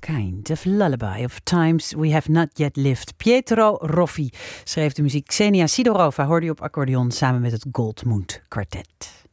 Kind of Lullaby of Times We Have Not Yet Lived. Pietro Roffi schreef de muziek. Xenia Sidorova hoorde je op accordeon samen met het Goldmood Quartet.